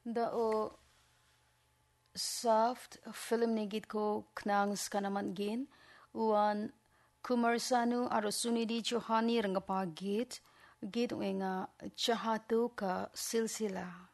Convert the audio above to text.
Da o soft film ni git ko knang skanaman gin uan kumarsanu aro sunidi Johani rangapa git wenga chahatu ka silsila.